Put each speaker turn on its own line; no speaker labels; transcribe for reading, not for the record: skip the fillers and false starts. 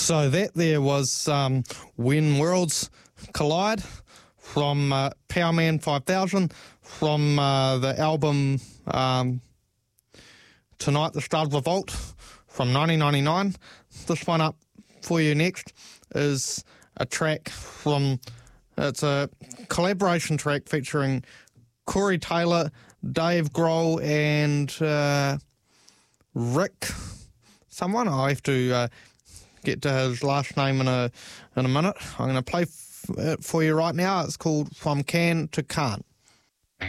So that there was When Worlds Collide from Powerman 5000 from the album Tonight the Stars Revolt from 1999. This one up for you next is a track it's a collaboration track featuring Corey Taylor, Dave Grohl and Rick someone. I have to get to his last name in a minute. I'm going to play it for you right now. It's called From Can to Can't.